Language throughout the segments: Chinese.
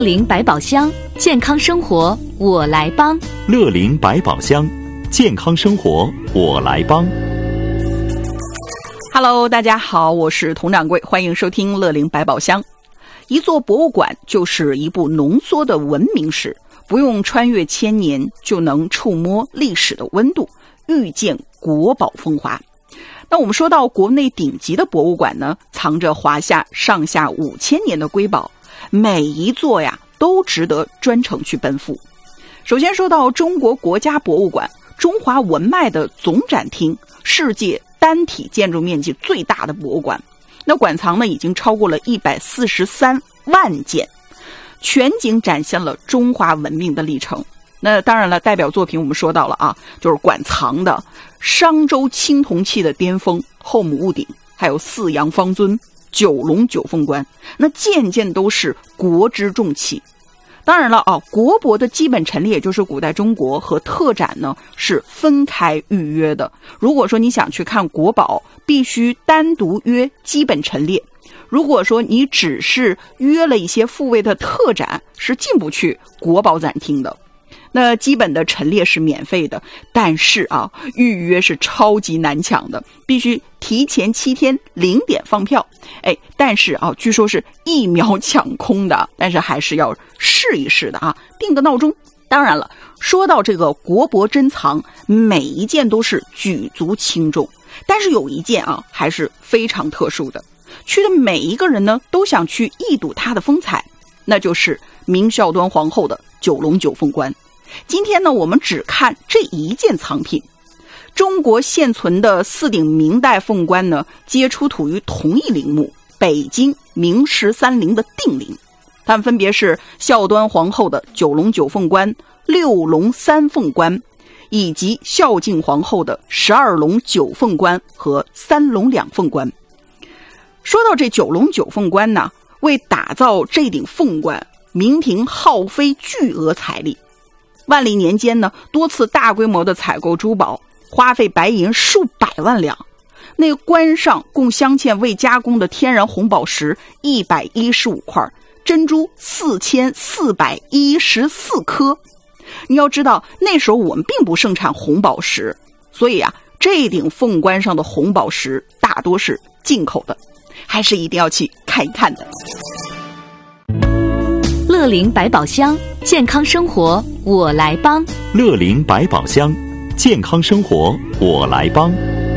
灵百宝箱，健康生活我来帮。 乐龄百宝箱，健康生活我来帮。 Hello， 大家好，我是佟掌柜，欢迎收听乐龄百宝箱。一座博物馆就是一部浓缩的文明史，不用穿越千年就能触摸历史的温度，遇见国宝风华。那我们说到国内顶级的博物馆呢，藏着华夏上下5000年的瑰宝，每一座呀都值得专程去奔赴。首先说到中国国家博物馆，中华文脉的总展厅，世界单体建筑面积最大的博物馆，那馆藏呢已经超过了143万件，全景展现了中华文明的历程。那当然了，代表作品我们说到了啊，就是馆藏的商周青铜器的巅峰后母戊鼎，还有四羊方尊、九龙九凤冠，那件件都是国之重器。当然了啊，国博的基本陈列，也就是古代中国和特展呢是分开预约的。如果说你想去看国宝，必须单独约基本陈列。如果说你只是约了一些复位的特展，是进不去国宝展厅的。那基本的陈列是免费的，但是啊，预约是超级难抢的，必须提前7天0点放票。但是啊，据说是1秒抢空的，但是还是要试一试的啊，定个闹钟。当然了，说到这个国博珍藏，每一件都是举足轻重，但是有一件啊还是非常特殊的，去的每一个人呢都想去一睹它的风采，那就是明孝端皇后的九龙九凤冠。今天呢，我们只看这一件藏品。中国现存的4顶明代凤冠呢，皆出土于同一陵墓——北京明13陵的定陵。它们分别是孝端皇后的九龙九凤冠、6龙3凤冠，以及孝敬皇后的12龙9凤冠和3龙2凤冠。说到这九龙九凤冠呢，为打造这顶凤冠，明廷耗费巨额财力。万历年间呢，多次大规模的采购珠宝，花费白银数百万两。那个冠上共镶嵌未加工的天然红宝石115块，珍珠4414颗。你要知道，那时候我们并不盛产红宝石，所以啊，这顶凤冠上的红宝石大多是进口的，还是一定要去看一看的。 乐龄百宝箱，健康生活我来帮。 乐龄百宝箱，健康生活我来帮。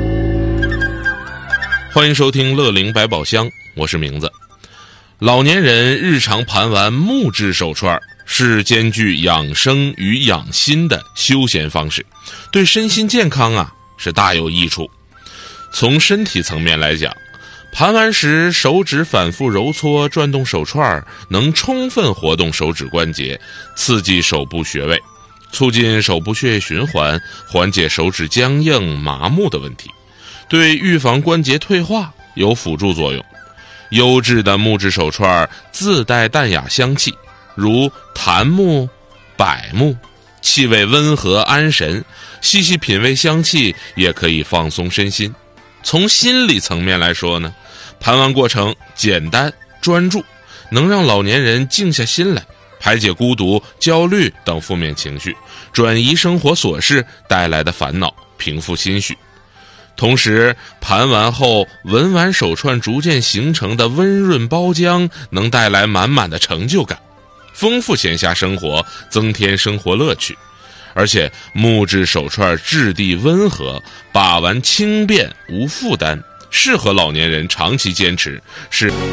欢迎收听乐龄百宝箱，我是明子。老年人日常盘玩木质手串，是兼具养生与养心的休闲方式，对身心健康啊是大有益处。从身体层面来讲，盘玩时手指反复揉搓转动手串，能充分活动手指关节，刺激手部穴位，促进手部血液循环，缓解手指僵硬麻木的问题，对预防关节退化有辅助作用。优质的木质手串自带淡雅香气，如檀木、柏木，气味温和安神，细细品味香气也可以放松身心。从心理层面来说呢，盘玩过程简单专注，能让老年人静下心来，排解孤独、焦虑等负面情绪，转移生活琐事带来的烦恼，平复心绪。同时，盘完后闻完手串逐渐形成的温润包浆，能带来满满的成就感，丰富闲暇生活，增添生活乐趣。而且木质手串质地温和，把玩轻便无负担，适合老年人长期坚持，是